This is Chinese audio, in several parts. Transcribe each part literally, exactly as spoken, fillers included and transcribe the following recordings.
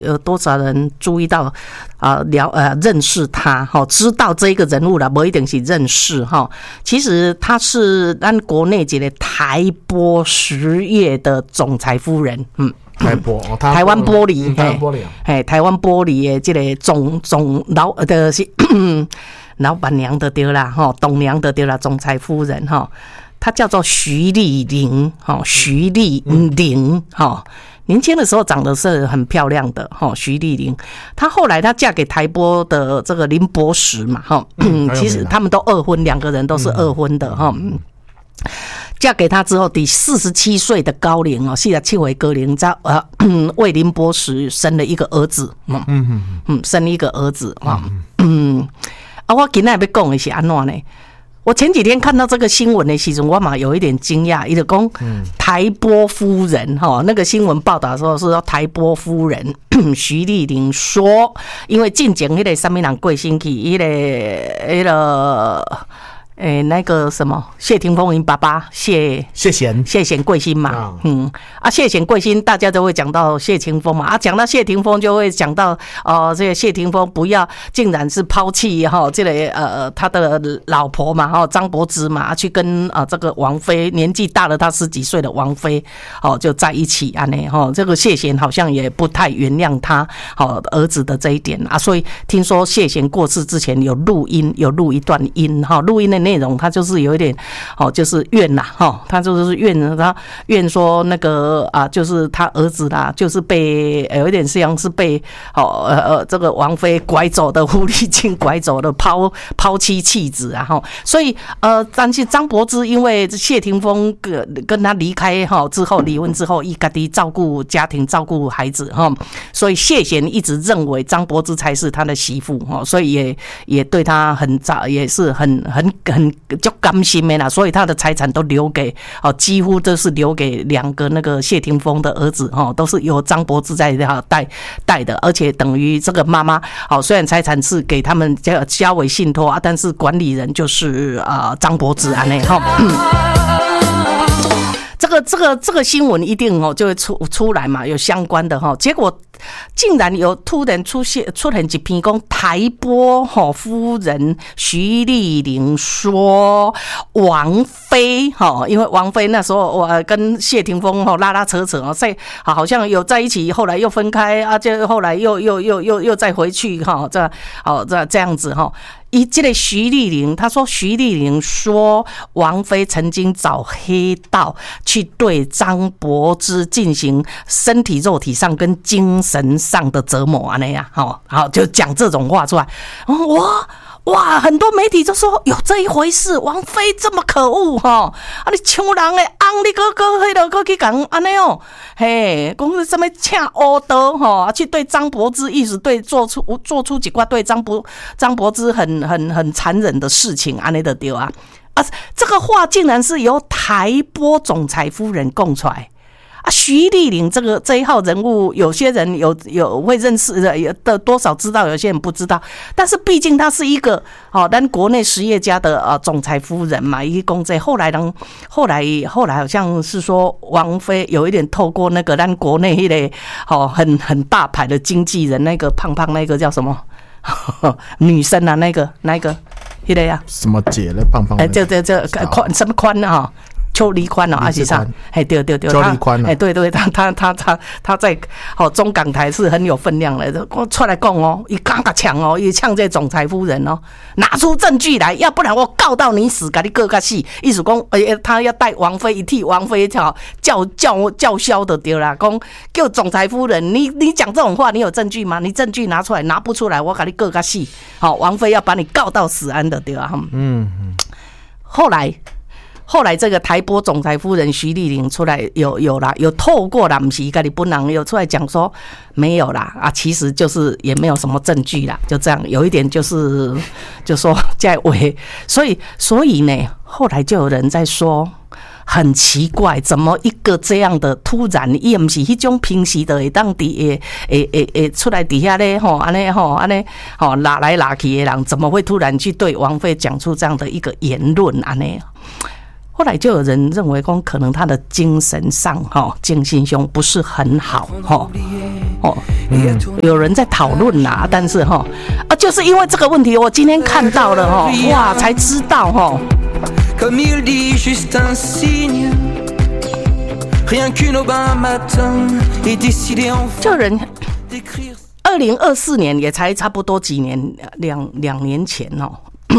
有多少人注意到啊、呃、了呃认识他哈、哦？知道这个人物了，不一定是认识哈、哦。其实他是咱国内一个台玻实业的总裁夫人，嗯。 台玻、哦、 台湾玻璃， 台湾玻璃啊， 嘿，台湾玻璃的这个总总老的是老板娘的对啦，哈，董娘的对啦，总裁夫人哈，她叫做徐丽玲，哈，徐丽玲哈。年轻的时候长得是很漂亮的哈，徐丽玲。她后来她嫁给台玻的这个林博实嘛哈，其实他们都二婚，两个人都是二婚的哈。嫁给他之后，第四十七岁的高龄哦，四十七岁高龄，在呃为林博实生了一个儿子，嗯嗯嗯，生了一个儿子啊，嗯啊，我今天要讲的是安怎呢？我前几天看到这个新闻的时候，我嘛有一点惊讶，伊就讲台玻夫人哈，那个新闻报道说是说台玻夫人徐丽玲说，因为进前迄个什么人过身去，迄个迄个。诶、欸，那个什么谢霆锋因爸爸谢谢贤谢贤贵姓嘛，啊嗯啊谢贤贵姓，大家都会讲到谢霆锋嘛，啊讲到谢霆锋就会讲到哦，这个谢霆锋不要竟然是抛弃哈、哦、这个呃他的老婆嘛哈、哦、张柏芝嘛，去跟啊、呃、这个王菲年纪大了他十几岁的王菲哦就在一起啊呢哈，这个谢贤好像也不太原谅他好、哦、儿子的这一点啊，所以听说谢贤过世之前有录音，有录一段音哈，录音的内容他就是有一点哦，就是怨啦哈，他就是怨他怨说那个啊，就是他儿子啦，就是被有一点像是被哦呃呃这个王菲拐走的狐狸精拐走的抛抛妻弃子啊哈，所以呃，但是张柏芝因为谢霆锋跟跟他离开哈之后离婚之后，一家己照顾家庭照顾孩子哈，所以谢贤一直认为张柏芝才是他的媳妇哈，所以也也对他很早也是很很很。就甘心的啦，所以他的财产都留给哦，几乎都是留给两个那个谢霆锋的儿子哦，都是由张柏芝在带带的，而且等于这个妈妈哦，虽然财产是给他们交交为信托啊，但是管理人就是啊张柏芝安内哈。这个这个这个新闻一定哦就会出出来嘛，有相关的哈，结果竟然有突然出现出现一篇讲台玻哈夫人徐丽玲说王菲哈，因为王菲那时候我跟谢霆锋哈拉拉扯扯哦，在好像有在一起，后来又分开啊，就后来又又又又又再回去哈，这哦这这样子哈。以这个徐丽玲，她说徐丽玲说王菲曾经找黑道去对张柏芝进行身体肉体上跟精神上的折磨啊那样，好，好就讲这种话出来，哇哇，很多媒体就说有这一回事，王菲这么可恶哈，啊你抢人的翁，你搁搁迄落搁去讲安尼哦，嘿，讲是什么请乌刀哈，去对张柏芝，意思对做出做出几挂对张柏张柏芝很很很残忍的事情，安尼的对啊，啊这个话竟然是由台玻总裁夫人供出来。啊，徐丽玲这个这一号人物，有些人有有会认识的，有的多少知道，有些人不知道。但是毕竟她是一个哦，咱国内实业家的呃总裁夫人嘛，一公这后来呢，后来后来好像是说王菲有一点透过那个咱国内一类哦很很大牌的经纪人，那个胖胖那个叫什么女生啊，那个那个那个呀， 什么姐嘞，胖胖的， 哎，这这这宽什么宽啊？邱黎宽哦，阿是上，哎对对对， 邱黎宽， 哎对对，他他他他他在好中港台是很有分量的。我出来讲哦，一刚刚抢哦，一呛这总裁夫人哦，拿出证据来，要不然我告到你死，给你各个死。意思讲，哎，他要带王菲一替王菲叫叫叫叫嚣的对啦，讲叫总裁夫人，你你讲这种话，你有证据吗？你证据拿出来，拿不出来，我给你各个死。好，王菲要把你告到死安的对啦。嗯嗯，后来。后来这个台玻总裁夫人徐丽玲出来有有啦，有透过啦，不是自己本人有出来讲说没有啦啊，其实就是也没有什么证据啦，就这样，有一点就是就说在伪，所以所以呢，后来就有人在说。很奇怪，怎么一个这样的突然，伊不是迄种平时的会当伫诶诶诶诶出来底下咧吼，安尼吼安尼吼拉来拉去的人，怎么会突然去对王菲讲出这样的一个言论安尼？ 后来就有人认为说，可能他的精神上哈，精神上不是很好哈，哦，嗯，有人在讨论啦，但是哈啊，就是因为这个问题，我今天看到了哈，哇，才知道哈。就人，二零二四年也才差不多几年，两两年前哦。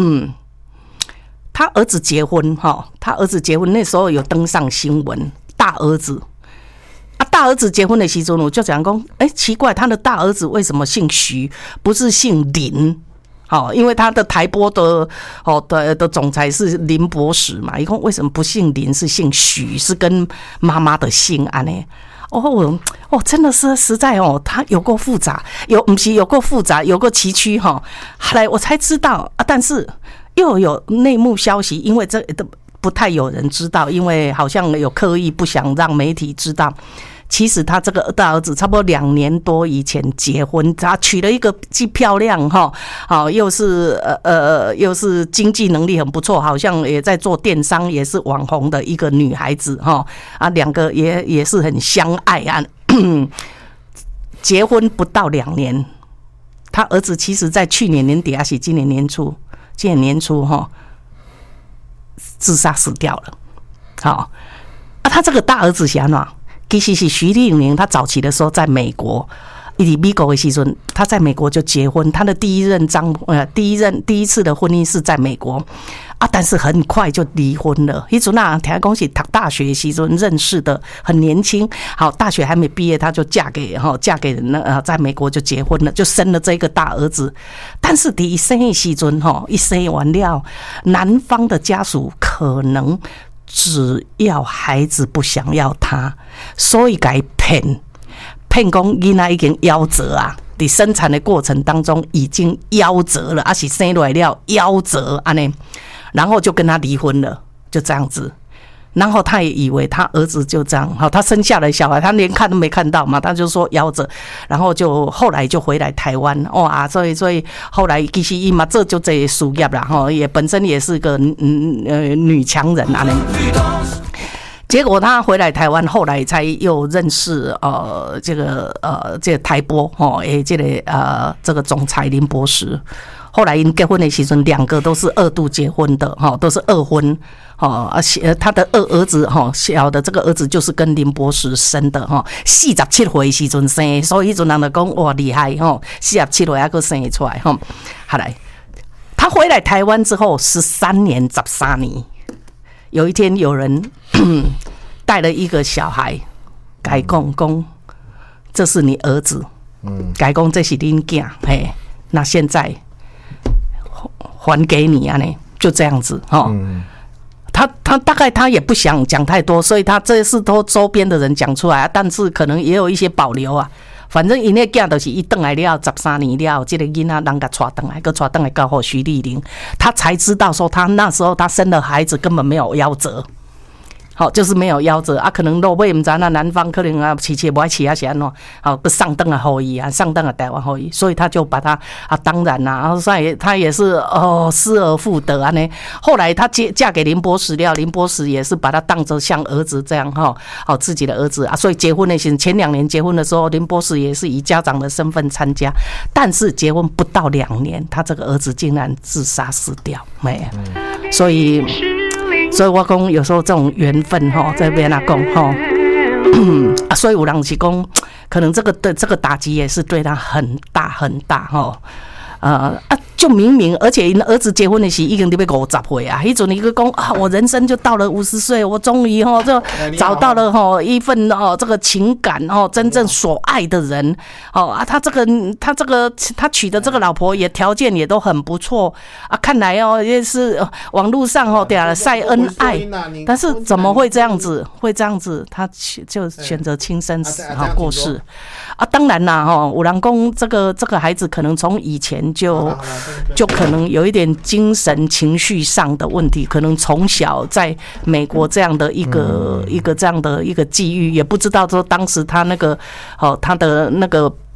他儿子结婚哈，他儿子结婚那时候有登上新闻，大儿子啊，大儿子结婚的时候，我就讲讲，哎，奇怪，他的大儿子为什么姓徐，不是姓林？好，因为他的台播的哦的的总裁是林博士嘛，一共为什么不姓林，是姓徐，是跟妈妈的姓啊呢？哦哦，真的是实在哦，他有够复杂，有不是有够复杂，有够崎岖哈。后来我才知道啊，但是又有内幕消息，因为这都不太有人知道，因为好像有刻意不想让媒体知道。其实他这个大儿子差不多两年多以前结婚，他娶了一个既漂亮哈，好又是呃呃又是经济能力很不错，好像也在做电商，也是网红的一个女孩子哈啊，两个也也是很相爱啊。结婚不到两年，他儿子其实在去年年底还是今年年初，今年年初哈自杀死掉了。好啊，他这个大儿子是怎样？其实是徐立宁，他早期的时候在美国，以美国的时阵，他在美国就结婚，他的第一任丈呃第一任第一次的婚姻是在美国啊，但是很快就离婚了。迄阵啊，听讲是读大学的时阵认识的，很年轻，好，大学还没毕业，他就嫁给哈嫁给人了，在美国就结婚了，就生了这个大儿子。但是第一生的时阵哈，一生完了，男方的家属可能只要孩子不想要他，所以该骗骗讲囡仔已经夭折啊，在生产的过程当中已经夭折了，还是生出来了夭折安尼，然后就跟他离婚了，就这样子。然后他也以为他儿子就这样，好，他生下来小孩，他连看都没看到嘛，他就说夭折，然后就后来就回来台湾，哇，所以所以后来其实伊嘛这就这事业啦，哈，也本身也是个嗯呃女强人啊。结果他回来台湾，后来才又认识呃这个呃这个台播哦，诶这个呃这个总裁林博士。后来因结婚的时阵，两个都是二度结婚的哈，都是二婚哈，而且他的二儿子哈，小的这个儿子就是跟林博士生的哈，四十七岁时阵生，所以迄阵人就讲哇厉害哈，四十七岁还佫生出来哈。后来他回来台湾之后，十三年十三年，有一天有人带了一个小孩，改讲讲这是你儿子，嗯，改讲这是恁囝，嘿，那现在还给你啊！呢，就这样子哈。嗯、他他大概他也不想讲太多，所以他这是都周边的人讲出来，但是可能也有一些保留啊。反正因那囝就是一回来了十三年了，这个囡仔人家带回来，个带回来告诉徐丽玲，他才知道说他那时候他生的孩子根本没有夭折。好，就是没有夭折啊，可能落尾唔知那男方可能啊饲饲不爱饲啊是安怎，好个上登啊后裔啊，上登啊台湾后裔，所以他就把他啊，当然啦、啊，所以他也是哦失而复得啊呢。后来他接嫁给林博士了，林博士也是把他当作像儿子这样哈，好自己的儿子啊，所以结婚那些前两年结婚的时候，林博士也是以家长的身份参加，但是结婚不到两年，他这个儿子竟然自杀死掉，没，所以。所以我讲有时候这种缘分哈，在边那讲哈，啊，所以有人是讲，可能这个的这个打击也是对他很大很大哈，呃啊，就明明而且儿子结婚的时已经得要五十岁啊，迄阵一个讲啊，我人生就到了五十岁，我终于哈就找到了哈一份哦这个情感哦真正所爱的人哦啊，他这个他这个他娶的这个老婆也条件也都很不错啊，看来哦也是网络上哦对啊晒恩爱，但是怎么会这样子？会这样子？他就选择轻生好过世啊，当然啦哈，有人讲这个这个孩子可能从以前就。就可能有一点精神情绪上的问题，可能从小在美国这样的一个、嗯、一个这样的一个际遇，也不知道说当时他那个哦他的那个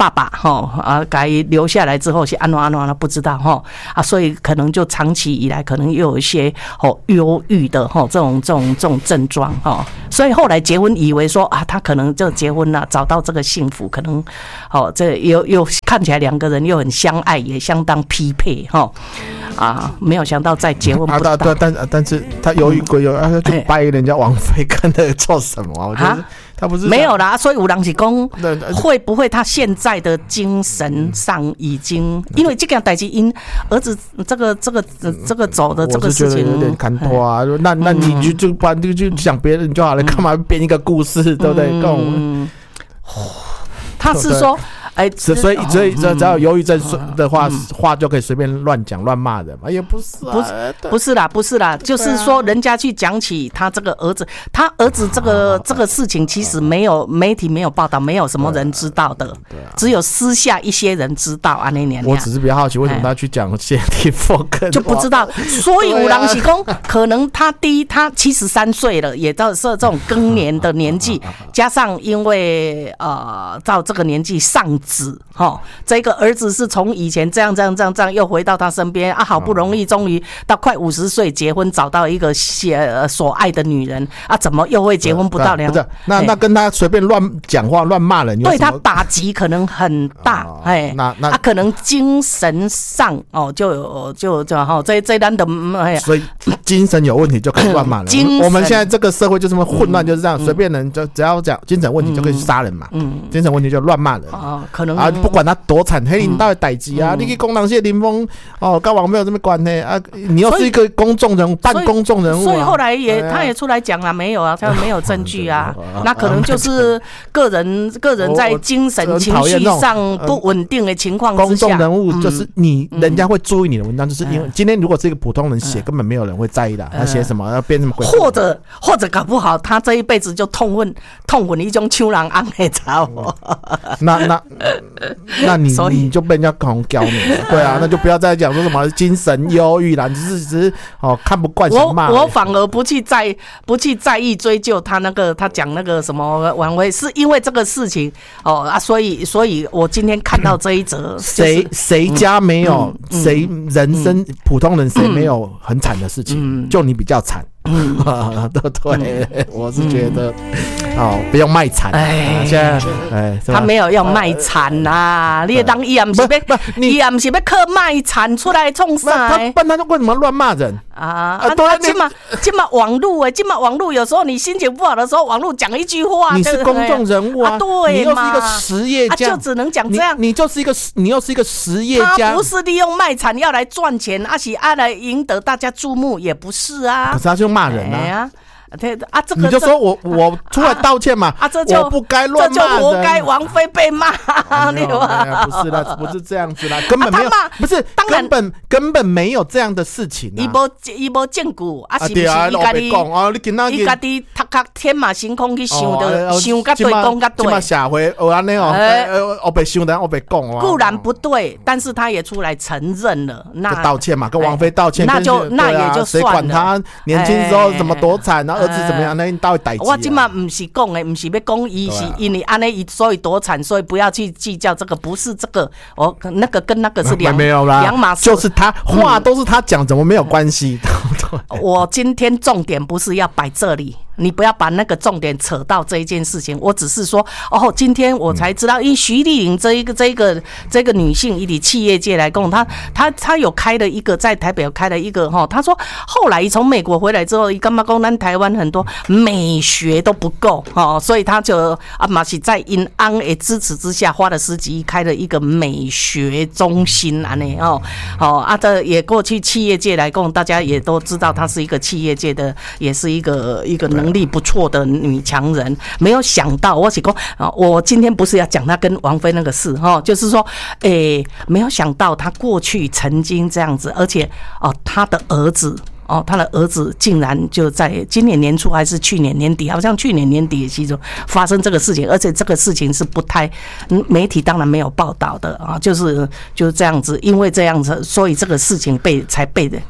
爸爸哈啊，该留下来之后是安怎安怎安不知道哈啊，所以可能就长期以来可能又有一些哦忧郁的哈这种这种这种症状哈，所以后来结婚以为说啊，他可能就结婚了，找到这个幸福，可能哦这又又看起来两个人又很相爱，也相当匹配哈啊，没有想到在结婚不到， 啊，对，但但是他犹豫归犹豫，他就掰人家王菲跟那个做什么？我觉得他不是没有啦，所以有人是讲会不会他现在的精神上已经，因为这件代志因儿子这个这个这个走的这个事情有点看破啊。那那你就就不然就就想别人就好了，干嘛编一个故事，对不对？嗯， 他是说。哎， 所以所以只要有忧郁症的话，话就可以随便乱讲乱骂人嘛？也不是啊， 不是不是啦，不是啦，就是说人家去讲起他这个儿子，他儿子这个这个事情，其实没有媒体没有报道，没有什么人知道的，只有私下一些人知道啊。那年我只是比较好奇，为什么他去讲谢霆锋就不知道，所以有人是说，可能他第一他七十三岁了，也到是这种更年的年纪，加上因为呃到这个年纪上。子哈，这个儿子是从以前这样这样这样这样又回到他身边啊，好不容易终于到快五十岁结婚，找到一个所爱的女人啊，怎么又会结婚不到两？ 那那跟他随便乱讲话乱骂人， 对他打击可能很大，哎，那那他可能精神上哦就有就就哈这这单的， 所以精神有问题就可以乱骂人。我们现在这个社会就这么混乱，就是这样，随便人就只要讲精神问题就可以杀人嘛，精神问题就乱骂人啊。 可能啊，不管他多惨，黑领导的代志啊，你去讲人谢霆锋哦，跟王没有什么关系啊？你又是一个公众人物，半公众人物， 所以后来也他也出来讲了，没有啊，他没有证据啊，那可能就是个人个人在精神情绪上不稳定的情况之下， 公众人物就是你，人家会注意你的文章，就是因为今天如果是一个普通人写，根本没有人会在意的，他写什么要编什么鬼， 或者或者搞不好他这一辈子就痛恨痛恨一种秋人安的查某， 那那。那你你就被人家恐教你，对啊，那就不要再讲说什么精神忧郁啦，只是只是哦看不惯想骂。 我我反而不去在不去在意追究他那个他讲那个什么挽回，是因为这个事情哦啊，所以所以我今天看到这一则， 谁谁家没有谁人生普通人谁没有很惨的事情，就你比较惨。嗯，对对，我是觉得，哦，不用卖惨。哎，现在，哎， 他没有要卖惨呐，你当伊也不是要，伊也不是要靠卖惨出来冲啥？ 他不然他为什么乱骂人啊？啊，今嘛今嘛网络哎，今嘛网络有时候你心情不好的时候，网络讲一句话， 你是公众人物啊，对，你又是一个实业家， 就只能讲这样。 你就是一个，你又是一个实业家， 他不是利用卖惨要来赚钱，而且啊来赢得大家注目，也不是啊。 可是他就骂人啊！ 对啊，这个你就说我我出来道歉嘛！啊，这就我不该乱骂人， 这就活该王菲被骂。 你不是啦，不是这样子啦，根本没有，不是根本根本没有这样的事情。 伊无伊无证据，啊是不是伊家己伊家己他他天马行空去想的，想甲对讲甲对。 今嘛社会有安尼哦，我被想的我被讲哦。 固然不对，但是他也出来承认了，那道歉嘛，跟王菲道歉， 那就那也就算了。谁管他年轻时候怎么多惨，然后。儿子怎么样？那你到底代志？ 我今嘛不是讲的，不是要讲伊是因为安尼，所以多惨，所以不要去计较这个，不是这个，我那个跟那个是两两码事。 就是他话都是他讲，怎么没有关系？ 我今天重点不是要摆这里。你不要把那个重点扯到这一件事情，我只是说，哦，今天我才知道，因为徐丽玲这一个、这一个、这个女性，以企业界来讲，她、她、她有开了一个在台北有开了一个哈，她说后来从美国回来之后，干嘛讲咱台湾很多美学都不够哈，所以她就啊嘛是在因安的支持之下，花了十几亿开了一个美学中心啊呢哦，好啊，这也过去企业界来讲，大家也都知道她是一个企业界的，也是一个一个能力不错的女强人，没有想到我是说，我今天不是要讲她跟王菲那个事哈，就是说，诶，没有想到她过去曾经这样子，而且哦，她的儿子。哦，他的儿子竟然就在今年年初还是去年年底，好像去年年底的时候发生这个事情，而且这个事情是不太媒体当然没有报道的啊，就是就是这样子，因为这样子，所以这个事情被才被的。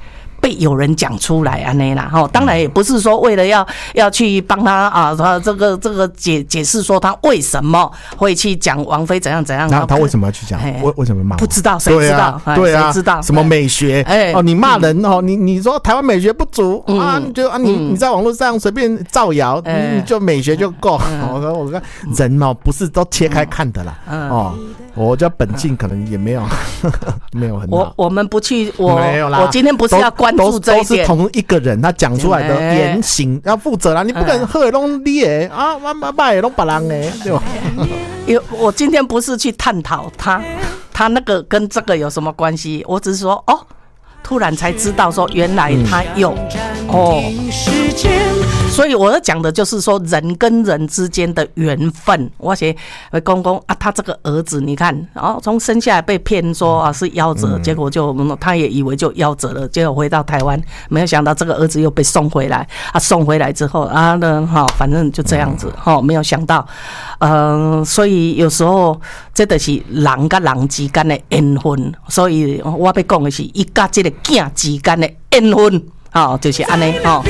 被有人讲出来安内啦哈。当然也不是说为了要要去帮他啊，他这个这个解解释说他为什么会去讲王菲怎样怎样。 那他为什么要去讲？为为什么骂？ 不知道，谁知道？ 对啊， 谁知道？ 什么美学？哎，哦，你骂人哦，你你说台湾美学不足啊，你就啊你你在网络上随便造谣，你就美学就够。我说我说人哦，不是都切开看的啦。哦，我叫本性可能也没有没有很好。 我我们不去，我没有啦。我今天不是要关注这一点， 都是同一个人他讲出来的言行要负责啦。你不可能喝弄你诶啊，妈妈爸也弄别人诶，对吧？ 有我今天不是去探讨他他那个跟这个有什么关系，我只是说哦，突然才知道说原来他有、嗯、哦。所以我要讲的就是说人跟人之间的缘分。我写公公啊，他这个儿子你看，然后从生下来被骗说啊是夭折、嗯，结果就他也以为就夭折了，结果回到台湾，没有想到这个儿子又被送回来啊，送回来之后啊呢哈，反正就这样子哈，没有想到，嗯、呃，所以有时候这就是人跟人之间的缘分。所以我要讲的是，伊甲这个囝之间的缘分。好、哦，就是安尼哦。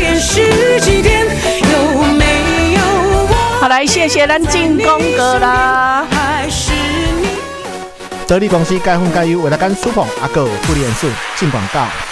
好，来谢谢咱进攻哥啦。 得力公司介分介优，为了跟苏鹏阿哥傅立人士进广告。